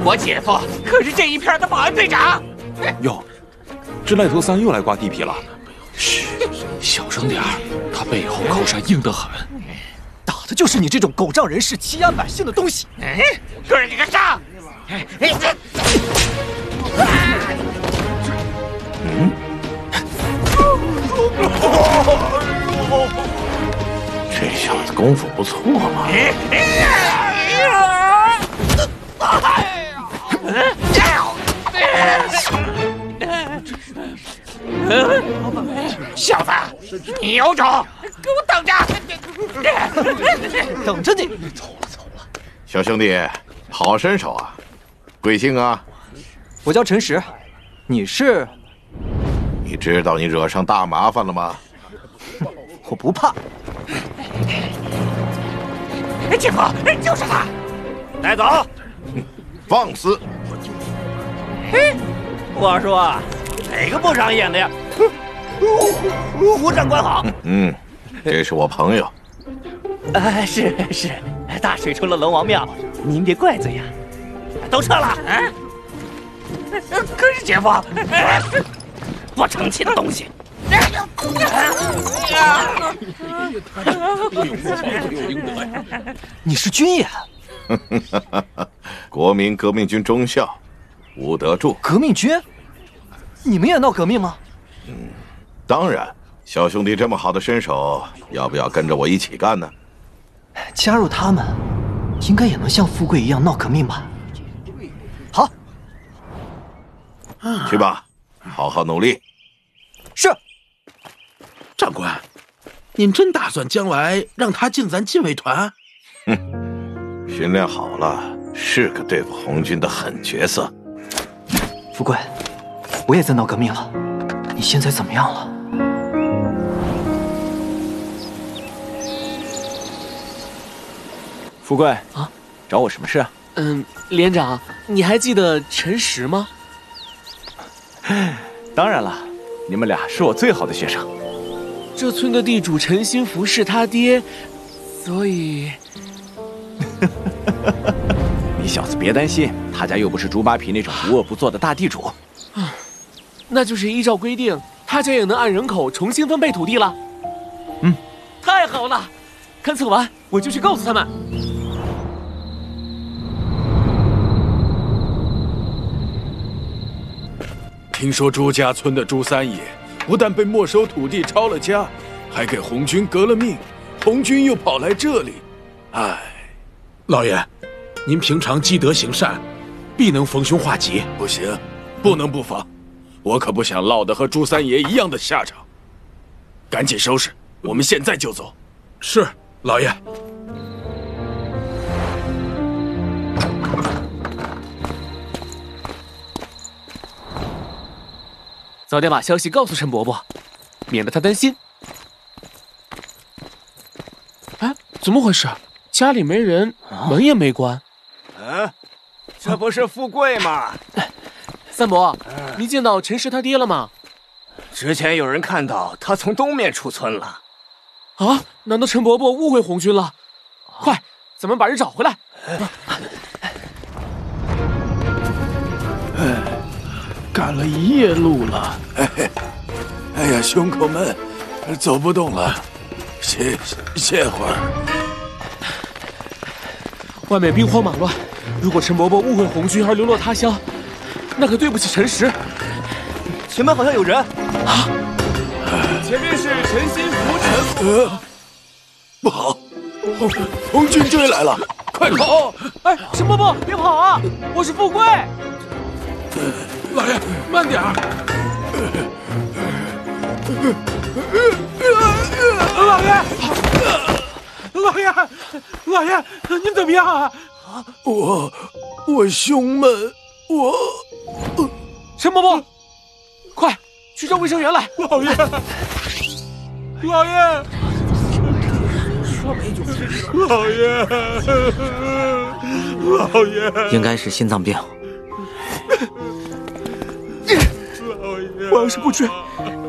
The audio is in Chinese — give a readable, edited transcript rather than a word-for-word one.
我姐夫可是这一片的保安队长。 哟，这赖头三又来刮地皮了。嘘，小声点儿，他背后口上硬得很。 打的就是你这种狗仗人势、欺压百姓的东西！ 哎，哥几个上！ 这小子功夫不错嘛。 小子，你有种，给我等着！ 等着你！ 小兄弟，好身手啊！贵姓啊？ 我叫陈实，你是？ 你知道你惹上大麻烦了吗？ 我不怕。 姐夫，就是他， 带走！放肆！ 我说，哪个部长演的呀？胡长官好。 这是我朋友。 是，大水出了龙王庙，您别怪罪呀。都撤了。 可是姐夫， 不成器的东西。 你是军演？ 国民革命军中校吴德柱。 革命军？你们也闹革命吗？ 当然，小兄弟这么好的身手，要不要跟着我一起干呢？ 加入他们，应该也能像富贵一样闹革命吧？好， 去吧，好好努力。 是。 长官，您真打算将来让他进咱禁卫团？ 训练好了，是个对付红军的狠角色。 富贵，我也在闹革命了，你现在怎么样了？ 富贵啊，找我什么事啊？ 连长，你还记得陈实吗？ 当然了，你们俩是我最好的学生。 这村的地主陈新福是他爹，所以…… 你小子别担心，他家又不是猪扒皮那种无恶不作的大地主。 那就是依照规定，他家也能按人口重新分配土地了。太好了！勘测完我就去告诉他们。 听说朱家村的朱三爷不但被没收土地抄了家，还给红军革了命，红军又跑来这里，唉。 老爷，您平常积德行善，必能逢凶化吉。 不行，不能不防，我可不想落得和朱三爷一样的下场。赶紧收拾，我们现在就走。 是，老爷。 早点把消息告诉陈伯伯，免得他担心。哎，怎么回事？家里没人，门也没关。 这不是富贵吗？ 三伯，您见到陈实他爹了吗？ 之前有人看到他从东面出村了。 啊？难道陈伯伯误会红军了？快，咱们把人找回来。 赶了一夜路了。 哎呀，兄口们，走不动了，歇会儿。 外面兵荒马乱，如果陈伯伯误会红军而流落他乡，那可对不起陈实。 前面好像有人啊！前面是陈新福不好，红军追来了，快跑！ 哎，陈伯伯别跑啊！我是富贵。 老爷，慢点儿！老爷，您怎么样啊？ 我兄们， 陈伯伯，快去叫卫生员来！ 老爷， 应该是心脏病。 我要是不去，